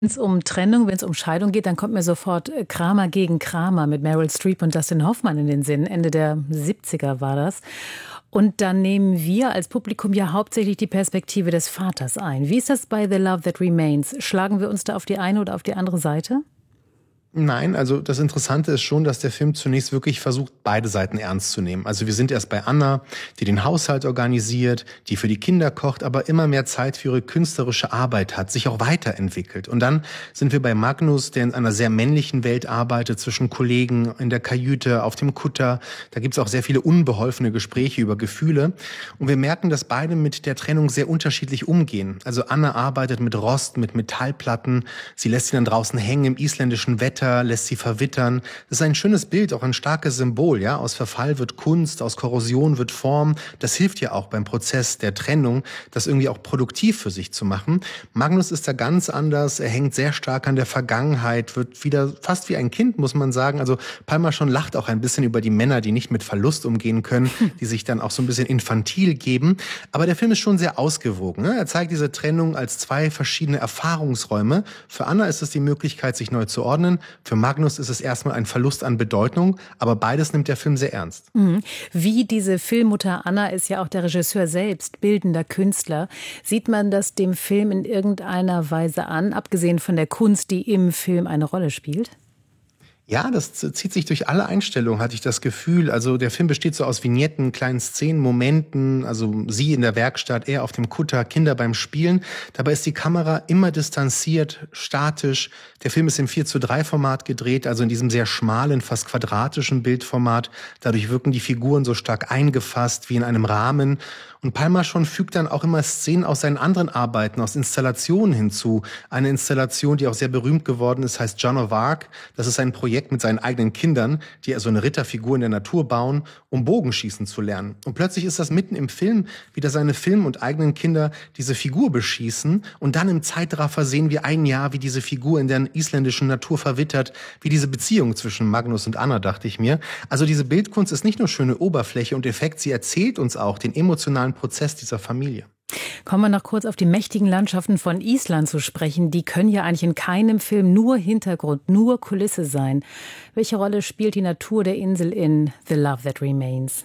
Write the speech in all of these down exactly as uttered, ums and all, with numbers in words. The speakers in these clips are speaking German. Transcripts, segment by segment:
Wenn es um Trennung, wenn es um Scheidung geht, dann kommt mir sofort äh, Kramer gegen Kramer mit Meryl Streep und Dustin Hoffmann in den Sinn. Ende der siebziger war das. Und dann nehmen wir als Publikum ja hauptsächlich die Perspektive des Vaters ein. Wie ist das bei The Love That Remains? Schlagen wir uns da auf die eine oder auf die andere Seite? Nein, also das Interessante ist schon, dass der Film zunächst wirklich versucht, beide Seiten ernst zu nehmen. Also wir sind erst bei Anna, die den Haushalt organisiert, die für die Kinder kocht, aber immer mehr Zeit für ihre künstlerische Arbeit hat, sich auch weiterentwickelt. Und dann sind wir bei Magnus, der in einer sehr männlichen Welt arbeitet, zwischen Kollegen, in der Kajüte, auf dem Kutter. Da gibt's auch sehr viele unbeholfene Gespräche über Gefühle. Und wir merken, dass beide mit der Trennung sehr unterschiedlich umgehen. Also Anna arbeitet mit Rost, mit Metallplatten. Sie lässt sie dann draußen hängen im isländischen Wetter, lässt sie verwittern. Das ist ein schönes Bild, auch ein starkes Symbol. Ja, aus Verfall wird Kunst, aus Korrosion wird Form. Das hilft ja auch beim Prozess der Trennung, das irgendwie auch produktiv für sich zu machen. Magnus ist da ganz anders. Er hängt sehr stark an der Vergangenheit, wird wieder fast wie ein Kind, muss man sagen. Also Palma schon lacht auch ein bisschen über die Männer, die nicht mit Verlust umgehen können, die sich dann auch so ein bisschen infantil geben. Aber der Film ist schon sehr ausgewogen. Ne? Er zeigt diese Trennung als zwei verschiedene Erfahrungsräume. Für Anna ist es die Möglichkeit, sich neu zu ordnen. Für Magnus ist es erstmal ein Verlust an Bedeutung, aber beides nimmt der Film sehr ernst. Wie diese Filmmutter Anna ist ja auch der Regisseur selbst, bildender Künstler. Sieht man das dem Film in irgendeiner Weise an, abgesehen von der Kunst, die im Film eine Rolle spielt? Ja, das zieht sich durch alle Einstellungen, hatte ich das Gefühl. Also der Film besteht so aus Vignetten, kleinen Szenen, Momenten. Also sie in der Werkstatt, er auf dem Kutter, Kinder beim Spielen. Dabei ist die Kamera immer distanziert, statisch. Der Film ist im vier zu drei Format gedreht, also in diesem sehr schmalen, fast quadratischen Bildformat. Dadurch wirken die Figuren so stark eingefasst wie in einem Rahmen. Und Palma schon fügt dann auch immer Szenen aus seinen anderen Arbeiten, aus Installationen hinzu. Eine Installation, die auch sehr berühmt geworden ist, heißt Joan of Arc. Das ist ein Projekt mit seinen eigenen Kindern, die also eine Ritterfigur in der Natur bauen, um Bogenschießen zu lernen. Und plötzlich ist das mitten im Film, wie da seine Film- und eigenen Kinder diese Figur beschießen. Und dann im Zeitraffer sehen wir ein Jahr, wie diese Figur in der isländischen Natur verwittert, wie diese Beziehung zwischen Magnus und Anna, dachte ich mir. Also diese Bildkunst ist nicht nur schöne Oberfläche und Effekt, sie erzählt uns auch den emotionalen Prozess dieser Familie. Kommen wir noch kurz auf die mächtigen Landschaften von Island zu sprechen. Die können ja eigentlich in keinem Film nur Hintergrund, nur Kulisse sein. Welche Rolle spielt die Natur der Insel in The Love That Remains?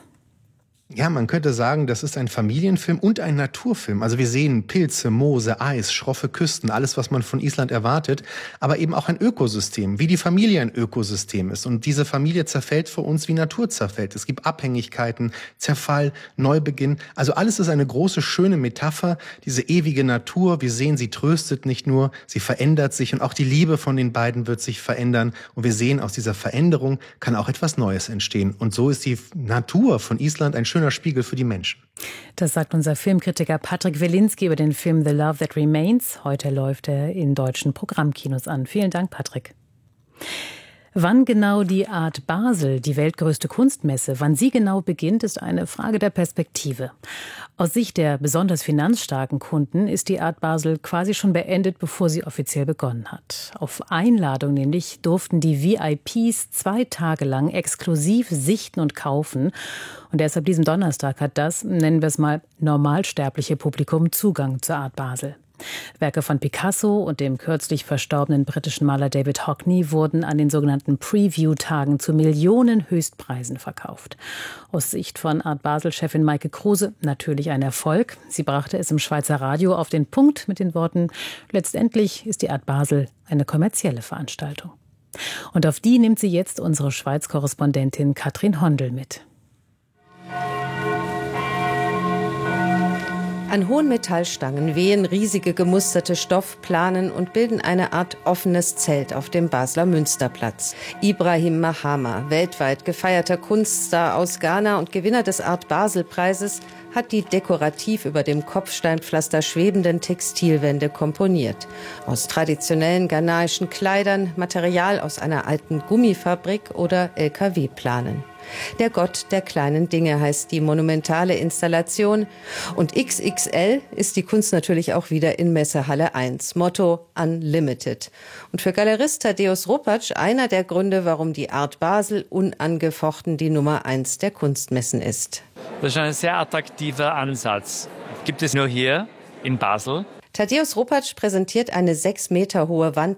Ja, man könnte sagen, das ist ein Familienfilm und ein Naturfilm. Also wir sehen Pilze, Moose, Eis, schroffe Küsten, alles, was man von Island erwartet, aber eben auch ein Ökosystem, wie die Familie ein Ökosystem ist. Und diese Familie zerfällt für uns, wie Natur zerfällt. Es gibt Abhängigkeiten, Zerfall, Neubeginn. Also alles ist eine große, schöne Metapher, diese ewige Natur. Wir sehen, sie tröstet nicht nur, sie verändert sich und auch die Liebe von den beiden wird sich verändern. Und wir sehen, aus dieser Veränderung kann auch etwas Neues entstehen. Und so ist die Natur von Island ein schöner Spiegel für die Menschen. Das sagt unser Filmkritiker Patrick Wilinski über den Film The Love That Remains. Heute läuft er in deutschen Programmkinos an. Vielen Dank, Patrick. Wann genau die Art Basel, die weltgrößte Kunstmesse, wann sie genau beginnt, ist eine Frage der Perspektive. Aus Sicht der besonders finanzstarken Kunden ist die Art Basel quasi schon beendet, bevor sie offiziell begonnen hat. Auf Einladung nämlich durften die V I Ps zwei Tage lang exklusiv sichten und kaufen. Und erst ab diesem Donnerstag hat das, nennen wir es mal, normalsterbliche Publikum Zugang zur Art Basel. Werke von Picasso und dem kürzlich verstorbenen britischen Maler David Hockney wurden an den sogenannten Preview-Tagen zu Millionen Höchstpreisen verkauft. Aus Sicht von Art Basel-Chefin Maike Kruse natürlich ein Erfolg. Sie brachte es im Schweizer Radio auf den Punkt mit den Worten: Letztendlich ist die Art Basel eine kommerzielle Veranstaltung. Und auf die nimmt sie jetzt unsere Schweiz-Korrespondentin Katrin Hondel mit. An hohen Metallstangen wehen riesige gemusterte Stoffplanen und bilden eine Art offenes Zelt auf dem Basler Münsterplatz. Ibrahim Mahama, weltweit gefeierter Kunststar aus Ghana und Gewinner des Art Basel-Preises, hat die dekorativ über dem Kopfsteinpflaster schwebenden Textilwände komponiert. Aus traditionellen ghanaischen Kleidern, Material aus einer alten Gummifabrik oder L K W-Planen. Der Gott der kleinen Dinge heißt die monumentale Installation. Und X X L ist die Kunst natürlich auch wieder in Messehalle eins. Motto Unlimited. Und für Galerist Tadeusz Ropacz einer der Gründe, warum die Art Basel unangefochten die Nummer eins der Kunstmessen ist. Das ist ein sehr attraktiver Ansatz. Gibt es nur hier in Basel. Tadeusz Ropacz präsentiert eine sechs Meter hohe Wand